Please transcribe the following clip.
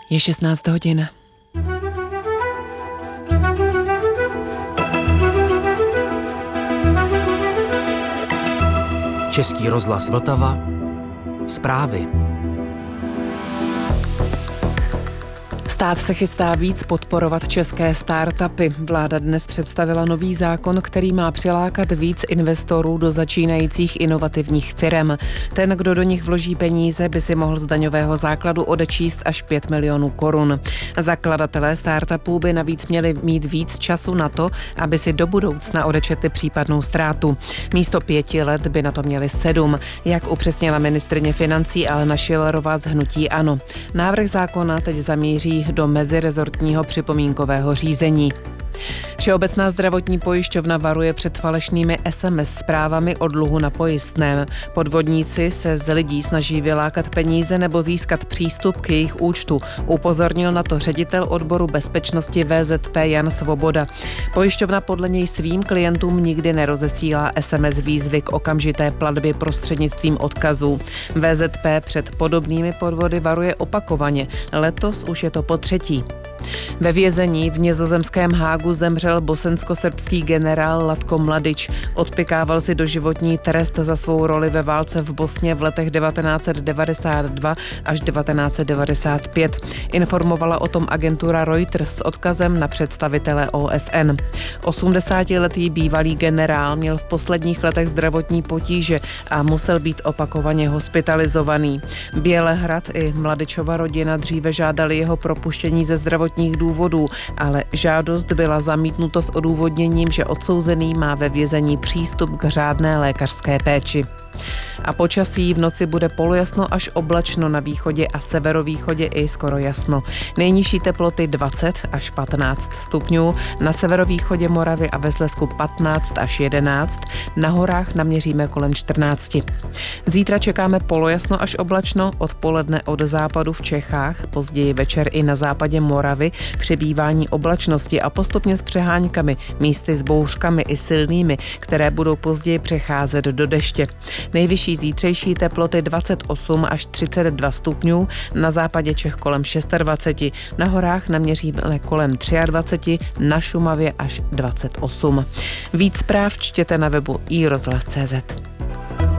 Je 16 hodin. Český rozhlas Vltava. Zprávy. Stát se chystá víc podporovat české startupy. Vláda dnes představila nový zákon, který má přilákat víc investorů do začínajících inovativních firem. Ten, kdo do nich vloží peníze, by si mohl z daňového základu odečíst až 5 milionů korun. Zakladatelé startupů by navíc měli mít víc času na to, aby si do budoucna odečetli případnou ztrátu. Místo 5 let by na to měli 7, jak upřesnila ministryně financí Alena Schillerová z hnutí ANO. Návrh zákona teď zamíří do mezirezortního připomínkového řízení. Všeobecná zdravotní pojišťovna varuje před falešnými SMS zprávami o dluhu na pojistném. Podvodníci se z lidí snaží vylákat peníze nebo získat přístup k jejich účtu. Upozornil na to ředitel odboru bezpečnosti VZP Jan Svoboda. Pojišťovna podle něj svým klientům nikdy nerozesílá SMS výzvy k okamžité platbě prostřednictvím odkazů. VZP před podobnými podvody varuje opakovaně. Letos už je to potřetí. Ve vězení v nizozemském Hágu zemřel bosensko-srbský generál Latko Mladič. Odpykával si doživotní trest za svou roli ve válce v Bosně v letech 1992 až 1995. Informovala o tom agentura Reuters s odkazem na představitele OSN. 80letý bývalý generál měl v posledních letech zdravotní potíže a musel být opakovaně hospitalizovaný. Bělehrad i Mladičova rodina dříve žádali jeho propuštění ze zdravotních důvodů, ale žádost byla zamítnuta s odůvodněním, že odsouzený má ve vězení přístup k řádné lékařské péči. A počasí: v noci bude polojasno až oblačno, na východě a severovýchodě i skoro jasno. Nejnižší teploty 20 až 15 stupňů, na severovýchodě Moravy a ve Slezsku 15 až 11, na horách naměříme kolem 14. Zítra čekáme polojasno až oblačno, odpoledne od západu v Čechách, později večer i na západě Moravy přebývání oblačnosti a postupně s přeháňkami, místy s bouřkami i silnými, které budou později přecházet do deště. Nejvyšší zítřejší teploty 28 až 32 stupňů, na západě Čech kolem 26, na horách naměříme kolem 23, na Šumavě až 28. Víc zpráv čtěte na webu iRozhlas.cz.